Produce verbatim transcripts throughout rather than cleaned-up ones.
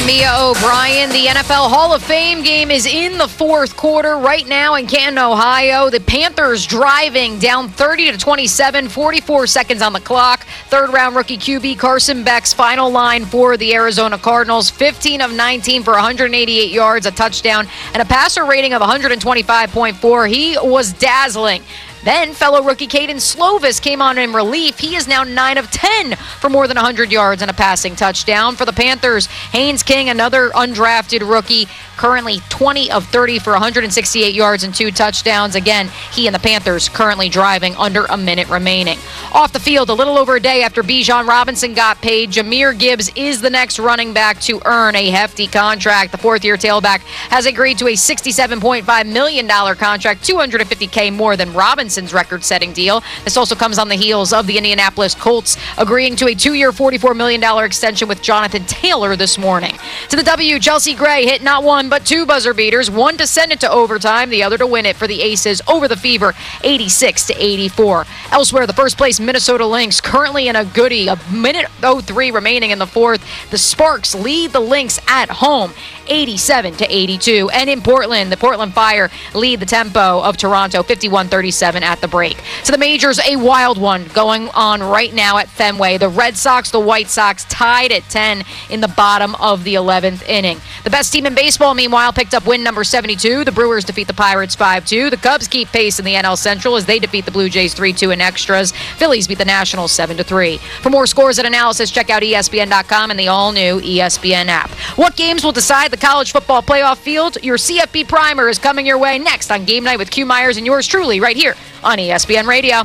I'm Mia O'Brien. The N F L Hall of Fame game is in the fourth quarter right now in Canton, Ohio. The Panthers driving down thirty to twenty-seven, forty-four seconds on the clock. Third-round rookie Q B Carson Beck's final line for the Arizona Cardinals, fifteen of nineteen for one hundred eighty-eight yards, a touchdown, and a passer rating of one twenty-five point four. He was dazzling. Then fellow rookie Caden Slovis came on in relief. He is now nine of ten for more than one hundred yards and a passing touchdown. For the Panthers, Haynes King, another undrafted rookie, currently twenty of thirty for one hundred sixty-eight yards and two touchdowns. Again, he and the Panthers currently driving under a minute remaining. Off the field, a little over a day after Bijan Robinson got paid, Jahmyr Gibbs is the next running back to earn a hefty contract. The fourth-year tailback has agreed to a sixty-seven point five million dollars contract, two hundred fifty thousand dollars more than Robinson's record-setting deal. This also comes on the heels of the Indianapolis Colts agreeing to a two-year, forty-four million dollars extension with Jonathan Taylor this morning. To the W, Chelsea Gray hit not one but two buzzer beaters, one to send it to overtime, the other to win it for the Aces over the Fever, eighty-six to eighty-four. Elsewhere, the first-place Minnesota Lynx currently in a goodie, a minute oh three remaining in the fourth. The Sparks lead the Lynx at home, eighty-seven to eighty-two. And in Portland, the Portland Fire lead the tempo of Toronto, fifty-one thirty-seven at the break. To the majors, a wild one going on right now at Fenway. The Red Sox, the White Sox tied at ten in the bottom of the eleventh inning. The best team in baseball, meanwhile, picked up win number seventy-two. The Brewers defeat the Pirates five two. The Cubs keep pace in the N L Central as they defeat the Blue Jays three two in extras. Phillies beat the Nationals seven to three. For more scores and analysis, check out E S P N dot com and the all-new E S P N app. What games will decide the college football playoff field? Your C F B Primer is coming your way next on Game Night with Q Myers and yours truly right here on E S P N Radio.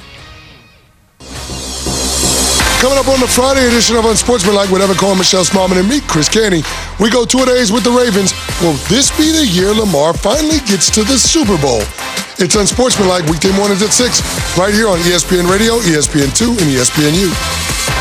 Coming up on the Friday edition of Unsportsmanlike with Evan Cohen, Michelle Smallman, and me, Chris Caney, we go two-a-days with the Ravens. Will this be the year Lamar finally gets to the Super Bowl? It's Unsportsmanlike weekday mornings at six, right here on E S P N Radio, E S P N two, and E S P N U.